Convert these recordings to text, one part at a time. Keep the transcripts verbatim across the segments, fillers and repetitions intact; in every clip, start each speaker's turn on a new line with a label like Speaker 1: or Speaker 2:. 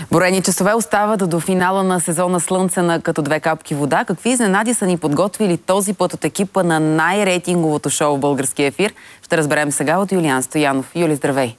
Speaker 1: Броени часове остават до финала на сезона Слънце на Като две капки вода. Какви изненади са ни подготвили този път от екипа на най-рейтинговото шоу в българския ефир? Ще разберем сега от Юлиан Стоянов. Юли, здравей!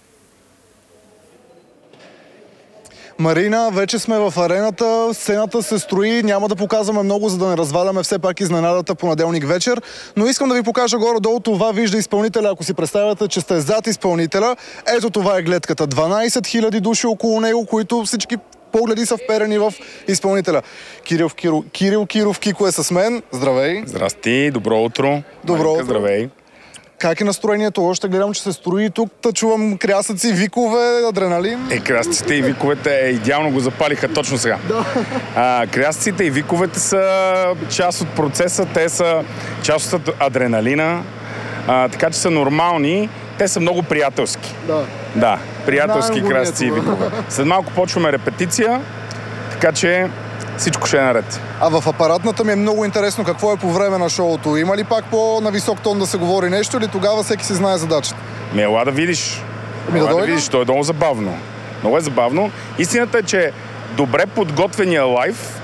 Speaker 2: Марина, вече сме в арената, сцената се строи, няма да показваме много, за да не разваляме все пак изненадата понеделник вечер, но искам да ви покажа горе-долу, това вижда изпълнителя, ако си представяте, че сте зад изпълнителя. Ето това е гледката, дванайсет хиляди души около него, които всички погледи са вперени в изпълнителя. Кирил, Кирил, Кирил Киров Кико е с мен, здравей!
Speaker 3: Здрасти, добро утро!
Speaker 2: Добро утро!
Speaker 3: Здравей!
Speaker 2: Как е настроението? Още гледам, че се строи тук, да чувам крясъци, викове, адреналин.
Speaker 3: Е, крясъците и виковете идеално го запалиха точно сега.
Speaker 2: Да.
Speaker 3: А, крясъците и виковете са част от процеса, те са част от адреналина, а, така че са нормални, те са много приятелски.
Speaker 2: Да.
Speaker 3: Да, приятелски крясъци и викове. След малко почваме репетиция, така че всичко ще е наред.
Speaker 2: А в апаратната ми е много интересно какво е по време на шоуто. Има ли пак по-на висок тон да се говори нещо или тогава всеки си знае задачата?
Speaker 3: Ми ела да видиш.
Speaker 2: Ми
Speaker 3: Ела
Speaker 2: да,
Speaker 3: да видиш, то е много забавно. Много е забавно. Истината е, че добре подготвения лайв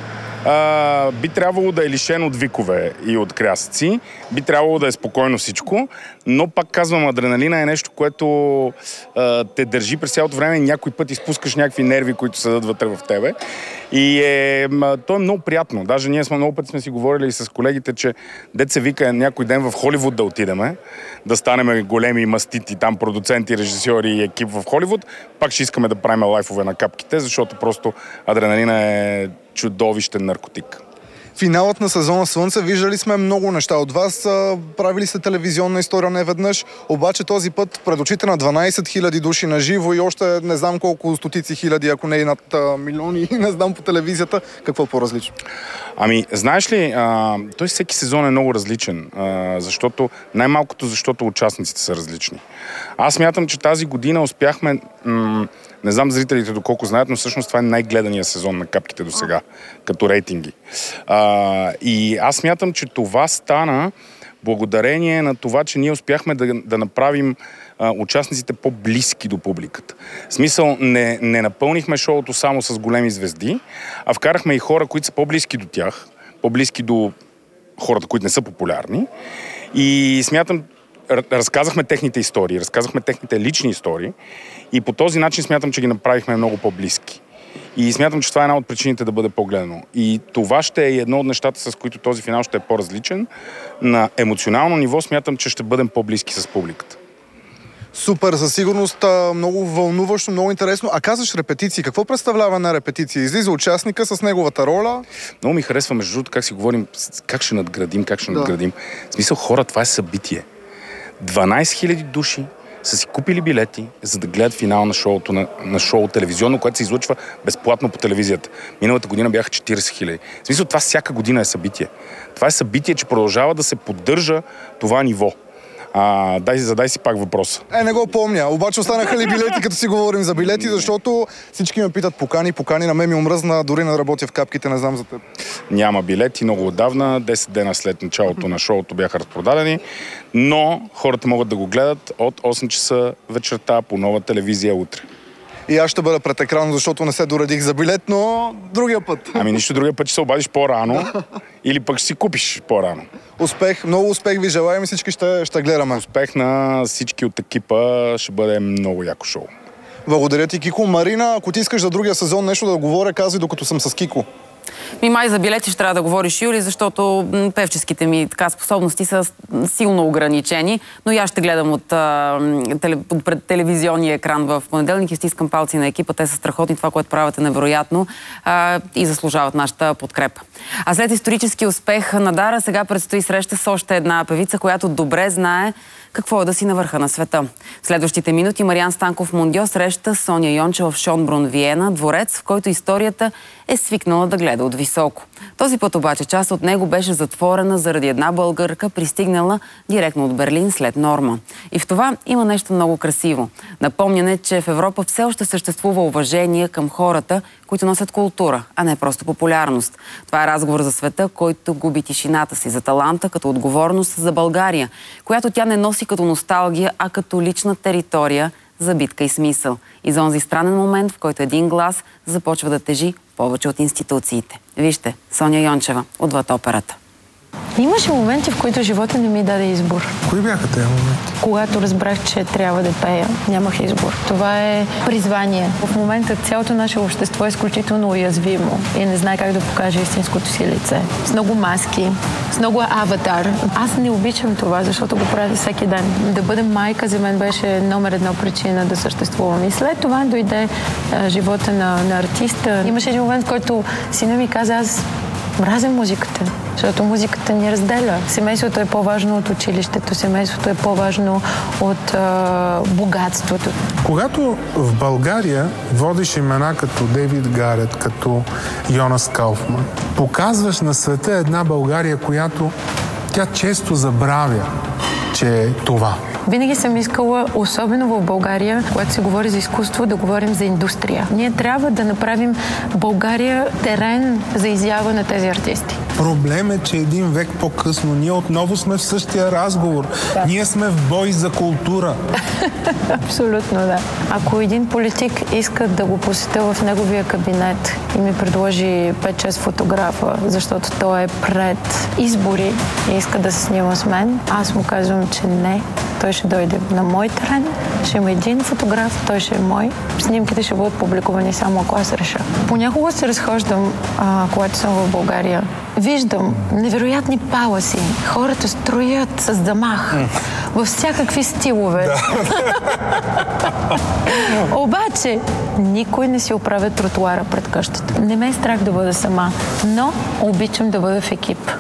Speaker 3: а, би трябвало да е лишен от викове и от крясъци. Би трябвало да е спокойно всичко, но пак казвам, адреналина е нещо, което а, те държи през цялото време. Някой път изпускаш някакви нерви, които седат вътре в тебе. И е, то е много приятно. Даже ние сме много пъти сме си говорили и с колегите, че дет се вика някой ден в Холивуд да отидеме, да станем големи мастити, там продуценти, режисьори и екип в Холивуд, пак ще искаме да правим лайфове на капките, защото просто адреналина е чудовищен наркотик.
Speaker 2: Финалът на сезона Слънце, виждали сме много неща от вас, правили сте телевизионна история не веднъж, обаче този път пред очите на дванайсет хиляди души на живо и още не знам колко стотици хиляди, ако не и над милиони, не знам по телевизията, какво по-различно?
Speaker 3: Ами, знаеш ли, а, той всеки сезон е много различен, а, защото най-малкото, защото участниците са различни. Аз смятам, че тази година успяхме, м- не знам зрителите доколко знаят, но всъщност това е най-гледания сезон на капките до сега, като рейтинги. А, и аз смятам, че това стана благодарение на това, че ние успяхме да, да направим а, участниците по-близки до публиката. В смисъл, не, не напълнихме шоуто само с големи звезди, а вкарахме и хора, които са по-близки до тях, по-близки до хората, които не са популярни. И смятам, разказахме техните истории, разказахме техните лични истории и по този начин смятам, че ги направихме много по-близки. И смятам, че това е една от причините да бъде по-гледано. И това ще е едно от нещата, с които този финал ще е по-различен. На емоционално ниво смятам, че ще бъдем по-близки с публиката.
Speaker 2: Супер, със сигурност много вълнуващо, много интересно. А казваш репетиции. Какво представлява на репетиция? Излиза участника с неговата роля?
Speaker 3: Много ми харесва, между другото, как си говорим, как ще надградим, как ще да. надградим. В смисъл, хора, това е събитие. дванайсет хиляди души са си купили билети, за да гледат финал на шоуто, на, на шоу телевизионно, което се излъчва безплатно по телевизията. Миналата година бяха четирийсет хиляди. В смисъл, това всяка година е събитие. Това е събитие, че продължава да се поддържа това ниво. А, дай, задай си пак въпроса.
Speaker 2: Е, не го помня. Обаче останаха ли билети, като си говорим за билети, защото всички ме питат покани, покани. На мен ми омръзна, дори не работя в капките, не знам за теб.
Speaker 3: Няма билети, много отдавна. десет дена след началото на шоуто бяха разпродадени, но хората могат да го гледат от осем часа вечерта по Нова телевизия утре.
Speaker 2: И аз ще бъда пред екран, защото не се доредих за билет, но другия път.
Speaker 3: Ами нищо другия път, че се обадиш по-рано или пък ще си купиш по-рано.
Speaker 2: Успех, много успех ви желаем и всички ще, ще гледаме.
Speaker 3: Успех на всички от екипа, ще бъде много яко шоу.
Speaker 2: Благодаря ти, Кико. Марина, ако ти искаш за другия сезон нещо да говоря, казвай, докато съм с Кико.
Speaker 1: Ми май за билети ще трябва да говориш, Юли, защото певческите ми така, способности са силно ограничени, но и аз ще гледам от, а, теле, от пред телевизионния екран в понеделник и стискам палци на екипа. Те са страхотни, това, което правят е невероятно а, и заслужават нашата подкрепа. А след исторически успех на Дара, сега предстои среща с още една певица, която добре знае какво е да си на върха на света. В следващите минути Мариан Станков Мундио среща Соня Йончева в Шонбрун, Виена, дворец, в който историята е свикнала да гледа от високо. Този път обаче част от него беше затворена заради една българка, пристигнала директно от Берлин след Норма. И в това има нещо много красиво. Напомняне, че в Европа все още съществува уважение към хората, които носят култура, а не просто популярност. Това е разговор за света, който губи тишината си, за таланта като отговорност за България, която тя не носи като носталгия, а като лична територия за битка и смисъл. И за онзи странен момент, в който един глас започва да тежи повече от институциите. Вижте, Соня Йончева, отвъд операта.
Speaker 4: Имаше моменти, в които живота не ми даде избор.
Speaker 5: Кои бяха тези моменти?
Speaker 4: Когато разбрах, че трябва да пея, нямах избор. Това е призвание. В момента цялото наше общество е изключително уязвимо и не знае как да покаже истинското си лице. С много маски, с много аватар. Аз не обичам това, защото го правя всеки ден. Да бъда майка за мен беше номер една причина да съществувам. И след това дойде а, живота на, на артиста. Имаше един момент, в който сина ми каза, аз мразя музиката, защото музиката ни разделя. Семейството е по-важно от училището, семейството е по-важно от а, богатството.
Speaker 5: Когато в България водиш имена като Дейвид Гарет, като Йонас Кауфман, показваш на света една България, която тя често забравя, че е това.
Speaker 4: Винаги съм искала, особено в България, когато се говори за изкуство, да говорим за индустрия. Ние трябва да направим България терен за изява на тези артисти.
Speaker 5: Проблем е, че един век по-късно ние отново сме в същия разговор. Да. Ние сме в бой за култура.
Speaker 4: Абсолютно, да. Ако един политик иска да го посетя в неговия кабинет и ми предложи пет-шест фотографа, защото той е пред избори и иска да се снима с мен, аз му казвам, че не. Той ще дойде на мой терен, ще има един фотограф, той ще е мой. Снимките ще бъдат публикувани само ако аз реша. Понякога се разхождам, а, когато съм в България. Виждам невероятни паласи. Хората строят с замах. Във всякакви стилове. Обаче, никой не си оправя тротуара пред къщата. Не ме е страх да бъда сама, но обичам да бъда в екип.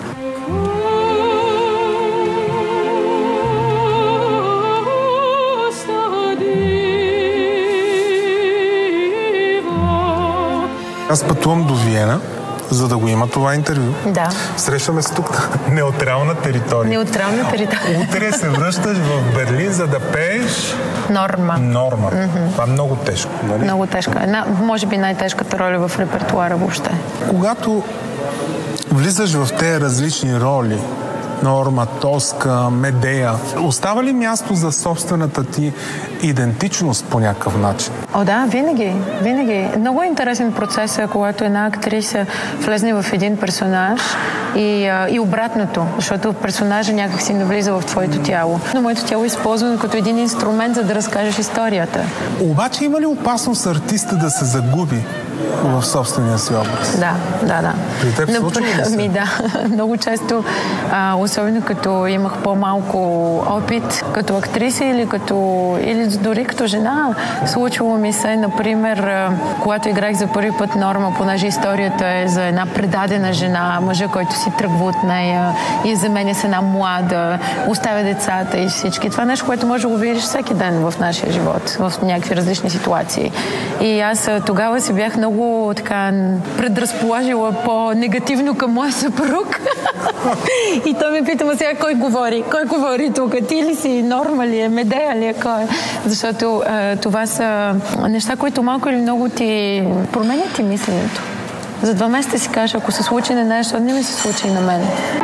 Speaker 5: Аз пътувам до Виена, за да го има това интервю.
Speaker 4: Да.
Speaker 5: Срещаме се тук на неутрална територия.
Speaker 4: Неутрална територия.
Speaker 5: Утре се връщаш в Берлин, за да пееш...
Speaker 4: Норма.
Speaker 5: Норма. Mm-hmm. Това е много тежко, нали?
Speaker 4: Много тежка. Една, може би най-тежката роля в репертуара въобще.
Speaker 5: Когато влизаш в тези различни роли, Норма, Тоска, Медея, остава ли място за собствената ти идентичност по някакъв начин?
Speaker 4: О, да, винаги. Винаги. Много интересен процес е, когато една актриса влезне в един персонаж и, а, и обратното, защото персонажа някак си навлиза в твоето тяло. Но моето тяло е използвано като един инструмент, за да разкажеш историята.
Speaker 5: Обаче има ли опасност артиста да се загуби в собствения си образ?
Speaker 4: Да, да, да.
Speaker 5: При теб случва ли се?
Speaker 4: Ми, да. Много често, а, особено като имах по-малко опит като актриса или, като, или дори като жена, случвало ми се, например, а, когато играх за първи път Норма, понеже историята е за една предадена жена, мъжа, който си тръгва от нея и заменя с една млада, оставя децата и всички. Това е нещо, което може да го видиш всеки ден в нашия живот, в някакви различни ситуации. И аз а, тогава си бях много така предразположила по-негативно към моя съпруг. И той ме пита, сега кой говори? Кой говори тук? Ти ли си? Норма ли е? Медея ли е? Кой? Защото а, това са неща, които малко или много ти променят и мисленето. За два месеца си кажеш, ако се случи на нещо, не ми се случи и на мен.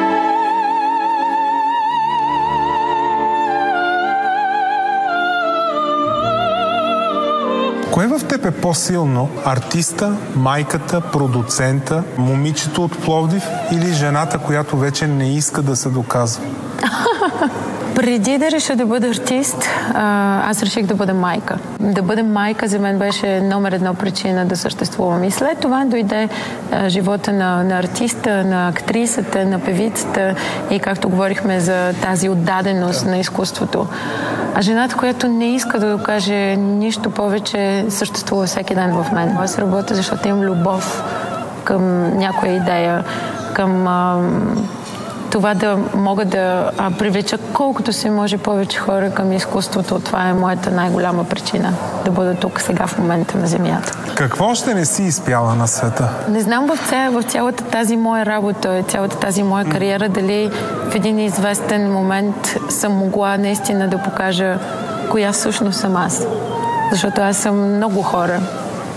Speaker 5: Кое в теб е по-силно? Артиста, майката, продуцента, момичето от Пловдив или жената, която вече не иска да се доказва?
Speaker 4: Преди да реша да бъда артист, аз реших да бъда майка. Да бъда майка за мен беше номер една причина да съществувам. И след това дойде живота на, на артиста, на актрисата, на певицата и както говорихме за тази отдаденост на изкуството. А жената, която не иска да докаже нищо повече, съществува всеки ден в мен. Аз работя, защото имам любов към някоя идея, към а, това да мога да а, привлеча колкото се може повече хора към изкуството. Това е моята най-голяма причина да бъда тук сега в момента на земята.
Speaker 5: Какво още не си изпяла на света?
Speaker 4: Не знам в, ця, в цялата тази моя работа, цялата тази моя кариера, дали в един известен момент съм могла наистина да покажа коя всъщност съм аз. Защото аз съм много хора.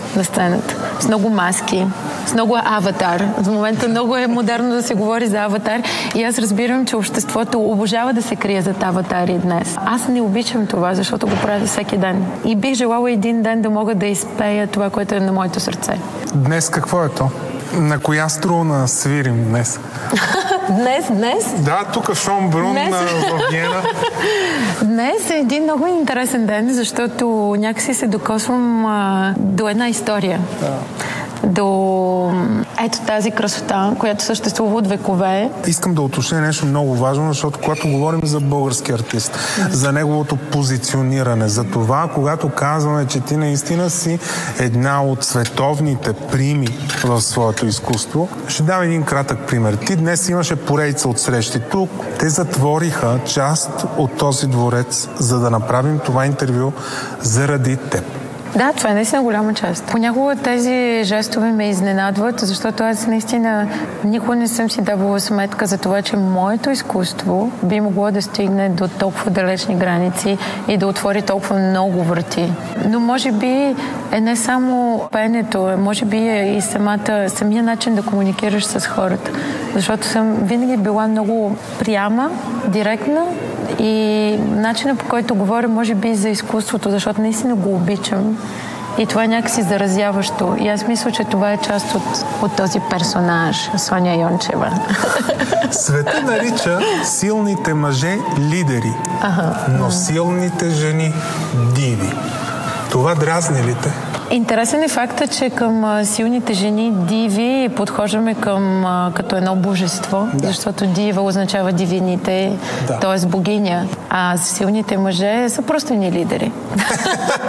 Speaker 4: на сцената. С много маски, с много аватар. В момента много е модерно да се говори за аватар и аз разбирам, че обществото обожава да се крие зад аватари днес. Аз не обичам това, защото го правя всеки ден. И бих желала един ден да мога да изпея това, което е на моето сърце.
Speaker 5: Днес какво е то? На коя струна свирим днес?
Speaker 4: Днес, днес?
Speaker 5: Да, тук в Шонбрун, в Виена.
Speaker 4: Днес е един много интересен ден, защото някакси се докосвам а, до една история. Да. До ето тази красота, която съществува от векове.
Speaker 5: Искам да уточня нещо много важно, защото когато говорим за български артист, за неговото позициониране, за това, когато казваме, че ти наистина си една от световните прими в своето изкуство, ще дам един кратък пример. Ти днес имаше поредица от срещи тук. Те затвориха част от този дворец, за да направим това интервю заради теб.
Speaker 4: Да, това е наистина голяма част. Понякога тези жестове ме изненадват, защото аз наистина никога не съм си давала сметка за това, че моето изкуство би могло да стигне до толкова далечни граници и да отвори толкова много врати. Но може би е не само пеенето, може би е и самата, самия начин да комуникираш с хората. Защото съм винаги била много пряма, директна и начинът, по който говоря, може би за изкуството, защото наистина го обичам. И това е някакси заразяващо. И аз мисля, че това е част от, от този персонаж, Соня Йончева.
Speaker 5: Света нарича силните мъже лидери, ага. но силните жени диви. Това дразни ли те?
Speaker 4: Интересен е факта, че към силните жени диви подхождаме към като едно божество, да. Защото дива означава дивините, да. т.е. богиня, а силните мъже са просто ни лидери.